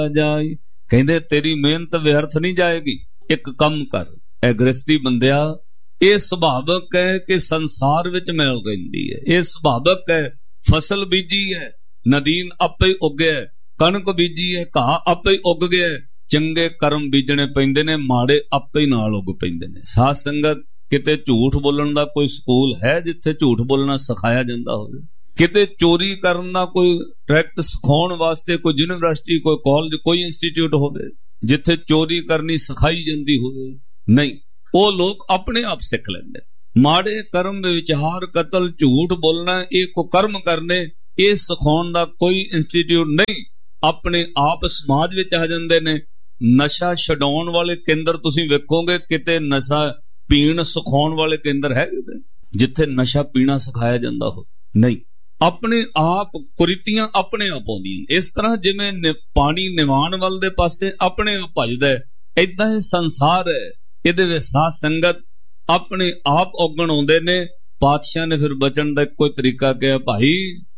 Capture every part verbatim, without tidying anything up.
जाए। कहंदे तेरी मेहनत व्यर्थ नहीं जाएगी। एक कम कर, ए गृहस्थी बंदिया, ये सुभावक है कि संसार विच मिल रही है। ये सुभावक है, फसल बीजी है, नदीन आपे ही उगे, कणक बीजी है, घाह आपे ही उग गया। चंगे कर्म बीजने पैंदे ने, माड़े आपे ही नाल उग पैंदे ने। साध संगत, किते झूठ बोलण दा कोई स्कूल है जिथे झूठ बोलना सिखाया जाता होवे? किते चोरी करन दा कोई डायरेक्ट सिखाउण वास्ते कोई यूनिवर्सिटी, कोई कॉलेज, कोई इंस्टीट्यूट होवे जिथे चोरी करनी सिखाई जाती होवे? नहीं, वो लोग अपने आप सीख लेंदे। माड़े कर्म, विचार, कतल, झूठ बोलना, ये को कर्म करने, ये सिखाउण दा कोई इंस्टीट्यूट नहीं, अपने आप समाज विच आ जांदे ने। नशा छडाउण वाले केंद्र तुसीं वेखोगे, किते नशा पीण सिखाउण वाले केंद्र है जिथे नशा पीना सिखाया जाता हो? नहीं, अपने आप कुरीतियां अपने आप आउंदियां। इस तरह जिवें नि, पानी निवाण वाल दे पासे अपने आप भजदा है, इदां ही संसार है। इहदे विच साध संगत अपने आप उगण आउंदे ने। पातशाह ने फिर बचन दा कोई तरीका कहा, भाई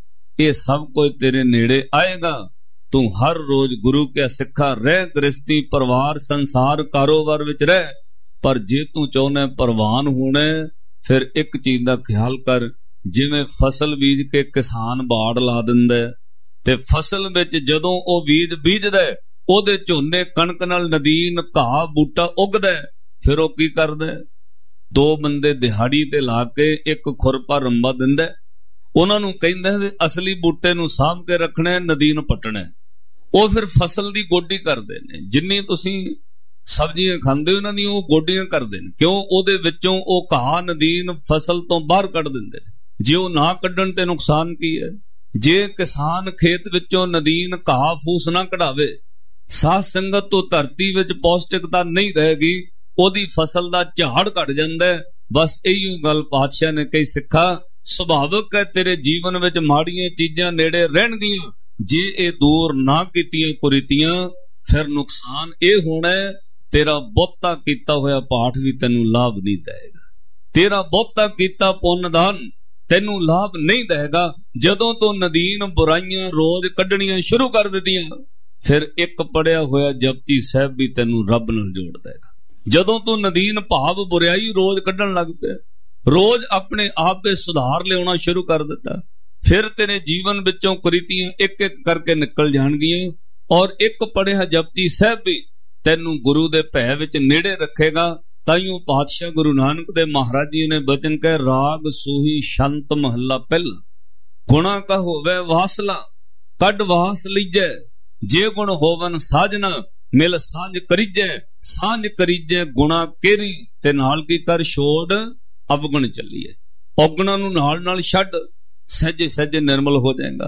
ये सब कोई तेरे नेड़े आएगा, तू हर रोज गुरु के सिक्खा रह, गृहस्थी, परिवार, संसार, कारोबार विच रह, पर जे तू चाहना परवान होना, फिर एक चीज का ख्याल कर, जिवें फसल बीज के किसान बाड़ ला दिंदा ते फसल विच जदों ओ बीज बीजदा ओदे झोने कणक नाल नदीन घाह बूटा उगदा, फिर ओ की करदा? दो बंदे दिहाड़ी ते ला के एक खुरपा रंबा दिंदा, उन्हां नूं कहंदा वी असली बूटे नूं साਂਭ के रखना है, नदीन पटना है। ਉਹ फिर फसल की गोडी करते हैं। जिन्नी तुसी सब्जियां खांदे हो, उन्हां दी ਉਹ गोडियां करते हैं। क्यों? ਉਹਦੇ ਵਿੱਚੋਂ ਉਹ ਘਾਹ नदीन फसल तो बाहर ਕੱਢ ਦਿੰਦੇ ਨੇ। जे ਉਹ ना ਕੱਢਣ ਤੇ नुकसान की है? जे किसान खेत ਵਿੱਚੋਂ नदीन घाह फूस ना कढावे, साध संगत तो धरती विच पौष्टिकता नहीं रहेगी, ਉਹਦੀ फसल ਦਾ ਝਾੜ ਘਟ ਜਾਂਦਾ। बस इहो गल पातशाह ने कही, सिखा सुभाविक है तेरे जीवन विच माड़ियां चीजां नेड़े रहणगीਆਂ, जे ये दूर ना कीतियां कुरीतियां, फिर नुकसान ये होना है, तेरा बहुता कीता होया पाठ भी तेनू लाभ नहीं देगा, तेरा बहुता कीता पुण्यदान तेनू लाभ नहीं देगा। जदों तो नदीन बुराइयां रोज कढ़नियां शुरू कर दित्तियां, फिर एक पढ़िया होया जपजी साहब भी तेनू रब नाल जोड़ देगा। जदों तो नदीन भाव बुराई रोज कढ़न लग पे, रोज अपने आप पे सुधार लियाना शुरू कर दिता, फिर तेरे जीवन विचों कुरीतियां एक एक करके निकल जाणगियां। और एक पढ़िया जपजी साहब भी तेनू गुरु दे भै विच नेड़े रखेगा। ताइयों पातशाह गुरु नानक देव महाराज जी ने बचन कह, राग सूही शंत महला पहला, गुणा का होवे वासला कड वास लीजै, जे गुण होवन साजना मिल सांझ करीजै, सांझ करीजै गुणा केरी, ते नाल की कर छोड़ अवगुण चलीए। औगुणा नूं नाल नाल छड्ड, सहजे सहजे निर्मल हो जाएगा।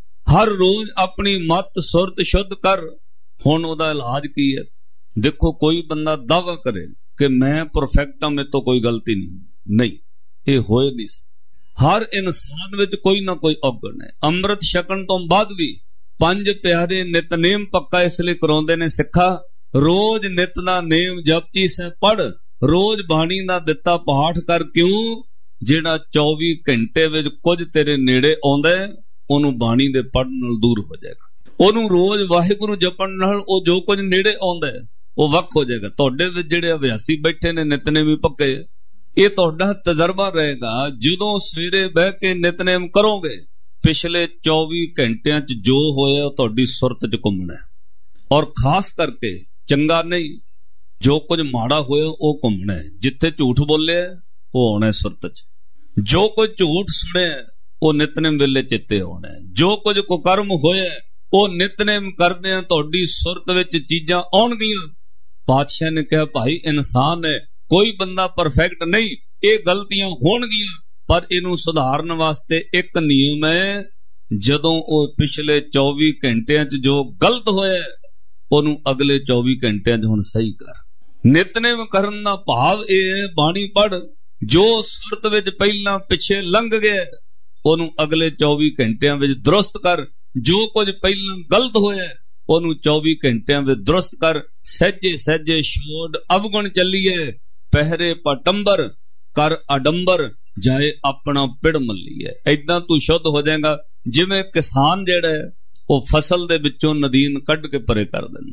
हर रोज अपनी मत सुरत शुद्ध कर। हुण ओहदा इलाज की है? देखो, कोई बंदा दावा करे कि मैं परफेक्ट हाँ, मेरे तो कोई गलती नहीं, नहीं, ये हो नहीं सकता। हर इंसान विच कोई ना कोई औगण है। अमृत छकण तो बाद भी पंज प्यारे नितनेम पक्का इसलिए कराउंदे ने, सिखा रोज नित दा नेम जपजी साहब पढ़, रोज बाणी दा दिता पाठ कर। क्यों? ਜਿਹੜਾ चौबी घंटे विच कुछ तेरे नेड़े आउंदा है, ਉਹਨੂੰ ਬਾਣੀ ਦੇ ਪੜਨ ਨਾਲ दूर हो जाएगा। ਉਹਨੂੰ रोज वाहिगुरु जपण ਨਾਲ ਉਹ जो कुछ नेड़े आउंदा है ਉਹ ਵੱਖ हो जाएगा। ਤੁਹਾਡੇ ਵਿੱਚ ਜਿਹੜੇ ਅਭਿਆਸੀ ਬੈਠੇ ਨੇ ਨਿਤਨੇਮੀ ਪੱਕੇ, ਇਹ ਤੁਹਾਡਾ ਤਜਰਬਾ ਰਹੇਗਾ। ਜਦੋਂ ਸਵੇਰੇ ਬਹਿ ਕੇ ਨਿਤਨੇਮ ਕਰੋਗੇ, ਪਿਛਲੇ चौबी ਘੰਟਿਆਂ ਚ ਜੋ ਹੋਇਆ ਉਹ ਤੁਹਾਡੀ ਸੁਰਤ ਚ ਘੁੰਮਣਾ ਹੈ। ਔਰ ਖਾਸ ਕਰਕੇ ਚੰਗਾ ਨਹੀਂ, ਜੋ ਕੁਝ ਮਾੜਾ ਹੋਇਆ ਉਹ ਘੁੰਮਣਾ ਹੈ। ਜਿੱਥੇ ਝੂਠ ਬੋਲਿਆ वो आना सुरत च, जो कुछ झूठ सुने वो नितनेम वेले चित्ते आना है। जो कुछ कुकर्म होया वो नितनेम करदे तुहाडी सुरत विच चीजां आउणगियां। पातशाह ने कहा, भाई इंसान है, कोई बंदा परफेक्ट नहीं, ये गलतियां होणगियां, पर इनू सुधारन वास्ते एक नियम है, जदों वो पिछले चौबी घंटियां च जो गलत होया ओनू अगले चौबी घंटियां च हुण सही कर। नितनेम करन दा भाव ये है, बाणी पढ़, जो सुरत विच पहला पिछे लंघ गया ओनू अगले चौबी घंटियां विच दुरुस्त कर। जो कुछ पहला गलत होया ओनू चौबी घंटियां विच दुरुस्त कर। सहजे सहजे छोड़ अवगुण चलीए, पहरे पटंबर कर अडंबर, जाए अपना पिड़ मल्लीए। ऐदां तू शुद्ध हो जाएगा। जिवें किसान जिहड़ा है ਉਹ ਫਸਲ ਦੇ ਵਿੱਚੋਂ ਨਦੀਨ ਕੱਢ ਕੇ ਪਰੇ ਕਰ ਦਿੰਦੇ।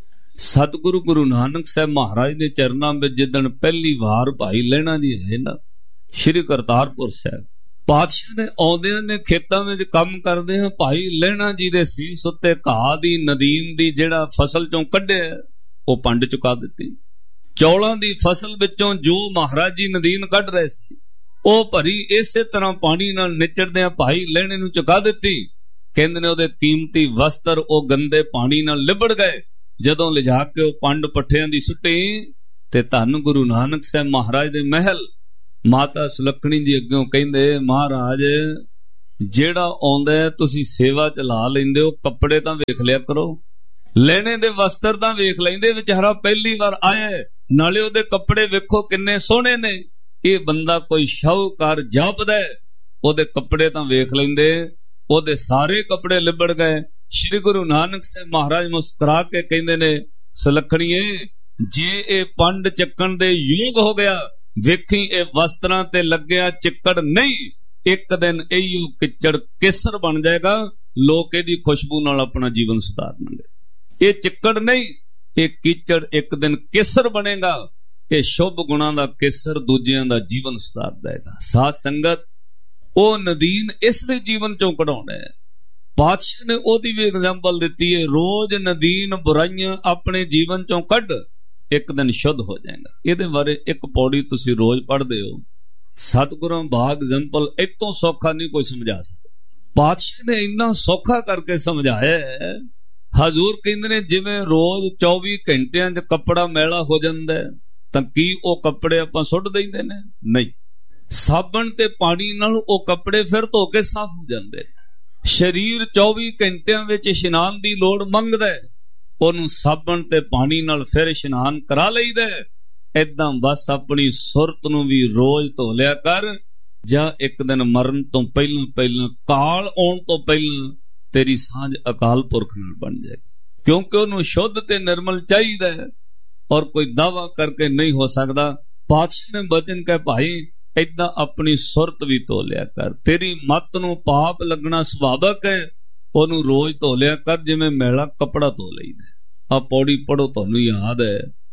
ਸਤਿਗੁਰੂ ਗੁਰੂ ਨਾਨਕ ਸਾਹਿਬ ਮਹਾਰਾਜ ਦੇ ਚਰਨਾਂ ਵਿੱਚ ਜਿੱਦਣ ਪਹਿਲੀ ਵਾਰ ਭਾਈ ਲਹਿਣਾ ਜੀ ਹੈ ਨਾ, ਸ਼੍ਰੀ ਕਰਤਾਰਪੁਰ ਸਾਹਿਬ, ਪਾਤਸ਼ਾਹ ਨੇ ਆਉਂਦਿਆਂ ਨੇ ਖੇਤਾਂ ਵਿੱਚ ਕੰਮ ਕਰਦੇ ਆ, ਭਾਈ ਲਹਿਣਾ ਜੀ ਦੇ ਸੀਸ ਉੱਤੇ ਘਾਹ ਦੀ ਨਦੀਨ ਦੀ ਜਿਹੜਾ ਫਸਲ ਚੋਂ ਕੱਢਿਆ ਉਹ ਪੰਡ ਚੁਕਾ ਦਿੱਤੀ। ਚੌਲਾਂ ਦੀ ਫਸਲ ਵਿੱਚੋਂ ਜੋ ਮਹਾਰਾਜ ਜੀ ਨਦੀਨ ਕੱਢ ਰਹੇ ਸੀ ਉਹ ਭਰੀ ਇਸੇ ਤਰ੍ਹਾਂ ਪਾਣੀ ਨਾਲ ਨਿਚੜਦਿਆਂ ਭਾਈ ਲਹਿਣੇ ਨੂੰ ਚੁਕਾ ਦਿੱਤੀ। ਕਹਿੰਦੇ ਨੇ ਉਹਦੇ ਕੀਮਤੀ ਵਸਤਰ ਉਹ ਗੰਦੇ ਪਾਣੀ ਨਾਲ ਲਿਬੜ ਗਏ। ਜਦੋਂ ਲਿਜਾ ਕੇ ਉਹ ਪੰਡ ਪੱਠਿਆਂ ਦੀ ਸੁੱਟੀ ਤੇ ਧੰਨ ਗੁਰੂ ਨਾਨਕ ਸਾਹਿਬ ਮਹਾਰਾਜ ਦੇ ਮਹਿਲ ਮਾਤਾ ਸੁਲੱਖਣੀ ਜੀ ਅੱਗੋਂ ਕਹਿੰਦੇ, ਮਹਾਰਾਜ ਜਿਹੜਾ ਆਉਂਦਾ ਤੁਸੀਂ ਸੇਵਾ ਚ ਲਾ ਲੈਂਦੇ ਹੋ, ਕੱਪੜੇ ਤਾਂ ਵੇਖ ਲਿਆ ਕਰੋ, ਲੈਣੇ ਦੇ ਵਸਤਰ ਤਾਂ ਵੇਖ ਲੈਂਦੇ, ਵਿਚਾਰਾ ਪਹਿਲੀ ਵਾਰ ਆਇਆ, ਨਾਲੇ ਉਹਦੇ ਕੱਪੜੇ ਵੇਖੋ ਕਿੰਨੇ ਸੋਹਣੇ ਨੇ। ਇਹ ਬੰਦਾ ਕੋਈ ਸ਼ਾਹੂਕਾਰ ਜਾਪਦਾ, ਉਹਦੇ ਕੱਪੜੇ ਤਾਂ ਵੇਖ ਲੈਂਦੇ। ਉਹਦੇ ਸਾਰੇ ਕੱਪੜੇ ਲਿਬੜ ਗਏ। ਸ਼੍ਰੀ ਗੁਰੂ ਨਾਨਕ ਸਾਹਿਬ ਮਹਾਰਾਜ ਮੁਸਕਰਾ ਕੇ ਕਹਿੰਦੇ ਨੇ, ਸੁਲੱਖਣੀਏ ਜੇ ਇਹ ਪੰਡ ਚੱਕਣ ਦੇ ਯੋਗ ਹੋ ਗਿਆ, ਵੇਖੀ ਇਹ ਵਸਤਰਾਂ ਤੇ ਲੱਗਿਆ ਚਿੱਕੜ ਨਹੀਂ, ਇੱਕ ਦਿਨ ਇਹੋ ਕਿਚੜ ਕੇਸਰ ਬਣ ਜਾਏਗਾ, ਲੋਕ ਇਹਦੀ ਖੁਸ਼ਬੂ ਨਾਲ ਆਪਣਾ ਜੀਵਨ ਸੁਧਾਰਨਗੇ। ਇਹ ਚਿੱਕੜ ਨਹੀਂ, ਇਹ ਕੀਚੜ ਇੱਕ ਦਿਨ ਕੇਸਰ ਬਣੇਗਾ। ਇਹ ਸ਼ੁਭ ਗੁਣਾਂ ਦਾ ਕੇਸਰ ਦੂਜਿਆਂ ਦਾ ਜੀਵਨ ਸੁਧਾਰ ਦੇਗਾ। ਸਾਧ ਸੰਗਤ, ਉਹ ਨਦੀਨ ਇਸ ਦੇ ਜੀਵਨ ਚੋਂ ਕਢਾਉਣਾ ਹੈ। ਪਾਤਸ਼ਾਹ ਨੇ ਉਹਦੀ ਵੀ ਐਗਜ਼ਾਮਪਲ ਦਿੱਤੀ ਹੈ, ਰੋਜ਼ ਨਦੀਨ ਬੁਰਾਈਆਂ ਆਪਣੇ ਜੀਵਨ ਚੋਂ ਕੱਢ, ਇੱਕ ਦਿਨ ਸ਼ੁੱਧ ਹੋ ਜਾਏਗਾ। ਇਹਦੇ ਬਾਰੇ ਇੱਕ ਪੌੜੀ ਤੁਸੀਂ ਰੋਜ਼ ਪੜ੍ਹਦੇ ਹੋ। ਸਤਿਗੁਰਾਂ ਬਾਗ ਐਗਜ਼ਾਮਪਲ ਇਤੋਂ ਸੌਖਾ ਨਹੀਂ ਕੋਈ ਸਮਝਾ ਸਕਦਾ। ਪਾਤਸ਼ਾਹ ਨੇ ਇੰਨਾ ਸੌਖਾ ਕਰਕੇ ਸਮਝਾਇਆ। ਹਜ਼ੂਰ ਕਹਿੰਦੇ ਨੇ ਜਿਵੇਂ ਰੋਜ਼ ਚੌਵੀ ਘੰਟਿਆਂ 'ਚ ਕੱਪੜਾ ਮੈਲਾ ਹੋ ਜਾਂਦਾ ਤਾਂ ਕੀ ਉਹ ਕੱਪੜੇ ਆਪਾਂ ਸੁੱਟ ਦਿੰਦੇ ਨੇ? ਨਹੀਂ, ਸਾਬਣ ਤੇ ਪਾਣੀ ਨਾਲ ਉਹ ਕੱਪੜੇ ਫਿਰ ਧੋ ਕੇ ਸਾਫ਼ ਹੋ ਜਾਂਦੇ। ਸਰੀਰ ਚੌਵੀ ਘੰਟਿਆਂ ਵਿੱਚ ਇਸ਼ਨਾਨ ਦੀ ਲੋੜ ਮੰਗਦਾ, ਉਹਨੂੰ ਸਾਬਣ ਤੇ ਪਾਣੀ ਨਾਲ ਫਿਰ ਇਸ਼ਨਾਨ ਕਰਾ ਲਈਦਾ। ਏਦਾਂ ਬਸ ਆਪਣੀ ਸੁਰਤ ਨੂੰ ਵੀ ਰੋਜ਼ ਧੋ ਲਿਆ ਕਰ, ਜਾਂ ਇੱਕ ਦਿਨ ਮਰਨ ਤੋਂ ਪਹਿਲਾਂ ਪਹਿਲਾਂ, ਕਾਲ ਆਉਣ ਤੋਂ ਪਹਿਲਾਂ ਤੇਰੀ ਸਾਂਝ ਅਕਾਲ ਪੁਰਖ ਨਾਲ ਬਣ ਜਾਏਗੀ। ਕਿਉਂਕਿ ਉਹਨੂੰ ਸ਼ੁੱਧ ਤੇ ਨਿਰਮਲ ਚਾਹੀਦਾ ਹੈ, ਔਰ ਕੋਈ ਦਾਵਾ ਕਰਕੇ ਨਹੀਂ ਹੋ ਸਕਦਾ। ਪਾਤਸ਼ਾਹ ਨੇ ਬਚਨ ਕਹੇ, ਭਾਈ ਏਦਾਂ ਆਪਣੀ ਸੁਰਤ ਵੀ ਧੋ ਲਿਆ ਕਰ। ਤੇਰੀ ਮੱਤ ਨੂੰ ਪਾਪ ਲੱਗਣਾ ਸੁਭਾਵਕ ਹੈ, ਉਹਨੂੰ ਰੋਜ਼ ਧੋ ਲਿਆ ਕਰ ਜਿਵੇਂ ਮੈਲਾ ਕੱਪੜਾ ਧੋ ਲਈਦਾ। ਆ ਪੌੜੀ ਪੜੋ, ਤੁਹਾਨੂੰ ਯਾਦ ਹੈ